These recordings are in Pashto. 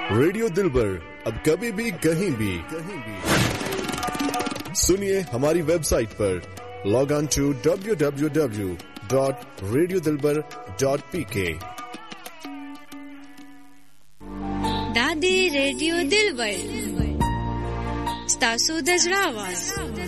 रेडियो दिलबर अब कभी भी कहीं भी सुनिए हमारी वेबसाइट पर लॉग ऑन टू www.radiodilbar.pk। दादी रेडियो दिलबर स्तासु दजरा आवाज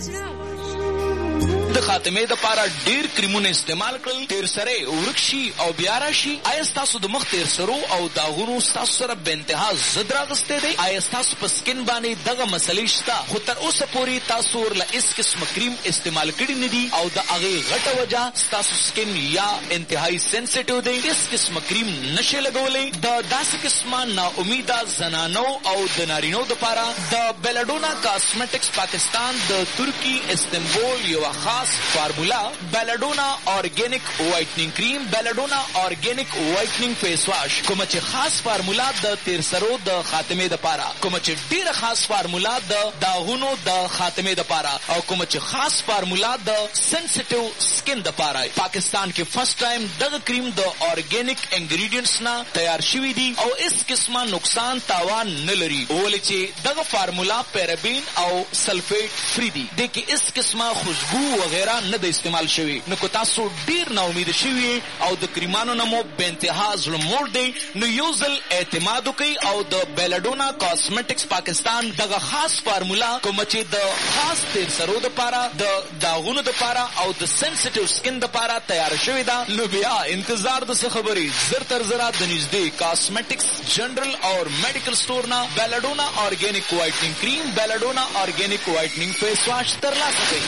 د خاتمه د پاره ډیر کریمونه استعمال کړل، تیر سره ورکشي او بیا راشي. آیا ستاسو د مخ تیر سرو او داغونو ستاسو سره به انتها ضد راغستی دی؟ آیا ستاسو په سکین باندې دغه مسلې شته خو تر اوسه پورې تاسو ورله هېڅ قسمه کریم استعمال کړي نه دي او د هغې غټه وجه ستاسو سکین یا انتهایی سینسیټیو دی، هېڅ قسمه کریم نشئ لګولی؟ د داسې قسمه ناامیده زنانو او د نارینو دپاره د بیلډونا کاسمیټکس پاکستان د ترکي استنبول یوه خاص فارمولا بیلډونا ارګینک وایټنینګ کریم، بیلډونا ارګینک وایټنینګ فیس واش، کومه چې خاص فارمولا د تیر سرو د خاتمې دپاره، کومه چې ډیره خاص فارمولا د داغونو د خاتمې دپاره، او کومه چې خاص فارمولا د سنسټیو سکن دپاره. پاکستان کې فرست ټایم دغه کریم د ارګینک انګریډینټس نه تیار شوي دي او هیڅ قسمه نقصان تاوان نه لري، ولې چې دغه فارمولا پیرابین او سلفیټ فری دي. دې کې هیڅ قسمه خوشبو وغیرہ نه د استعمال شوي. نو که تاسو ډیر ناامید شوي او د کریمانو نه مو بې انتها زړه موړ دی، نو یو ځل اعتماد وکئ او د بیلډونا کاسمیټکس پاکستان دغه خاص فارمولا کومه چې د خاص تیر سرو دپاره، د داغونو دپاره او د سنسټیو سکن دپاره تیاره شوې ده. نو بیا انتظار د څه خبرې، زر تر زره د نږدې کاسمیټکس جنرل اور میډیکل سټور نه بیلډونا ارګینک وایټنینګ کریم، بیلډونا ارګینک وایټنینګ فیس واش ترلاسه کړئ.